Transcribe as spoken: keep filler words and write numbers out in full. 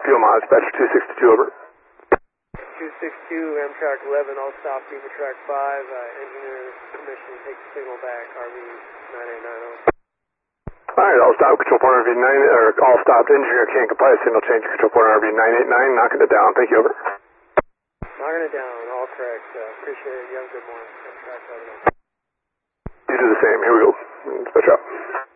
sixty-two, Omaha, dispatcher two sixty-two, over. two sixty-two, Amtrak eleven, all stop, Beaver Track five, uh, engineer permission, take the signal back, R V nine eight nine zero. Alright, all stop, control point R V nine, or all stopped, engineer can't comply, signal change, control point R V nine eight nine, knocking it down, thank you, over. Knocking it down, all correct, uh, appreciate it, you have a good morning. Amtrak eleven. You do the same, here we go, dispatch out.